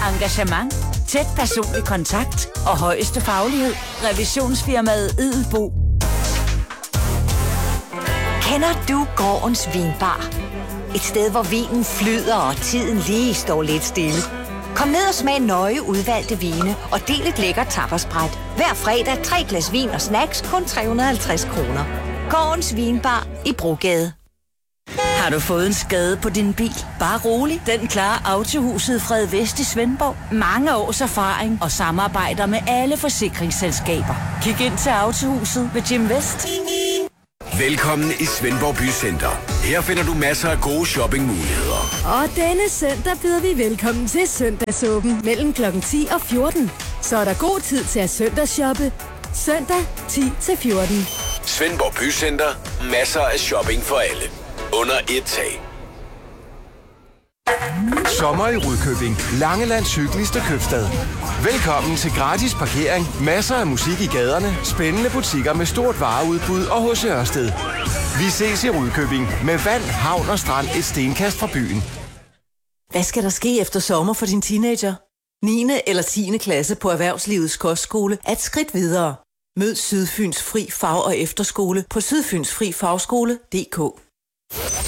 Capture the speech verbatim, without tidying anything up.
Engagement, tæt personlig kontakt og højeste faglighed. Revisionsfirmaet Edelbo. Kender du Gårdens Vinbar? Et sted, hvor vinen flyder, og tiden lige står lidt stille. Kom ned og smag nøje udvalgte vine, og del et lækkert tapasbræt. Hver fredag tre glas vin og snacks, kun tre hundrede og halvtreds kroner. Gårdens Vinbar i Brogade. Har du fået en skade på din bil? Bare rolig. Den klarer Autohuset Fred Vest i Svendborg. Mange års erfaring og samarbejder med alle forsikringsselskaber. Kig ind til Autohuset med Jim Vest. Velkommen i Svendborg Bycenter. Her finder du masser af gode shoppingmuligheder. Og denne søndag byder vi velkommen til søndagsåben mellem klokken ti og fjorten. Så er der god tid til at søndagsshoppe. Søndag ti til fjorten. Svendborg Bycenter. Masser af shopping for alle. Under et tag. Sommer i Rudkøbing. Langelands hyggeligste købstad. Velkommen til gratis parkering, masser af musik i gaderne, spændende butikker med stort vareudbud og H C Ørsted. Vi ses i Rudkøbing med vand, havn og strand et stenkast fra byen. Hvad skal der ske efter sommer for din teenager? niende eller tiende klasse på Erhvervslivets Kostskole er et skridt videre. Mød Sydfyns Fri Fag- og Efterskole på sydfynsfrifagskole punktum d k.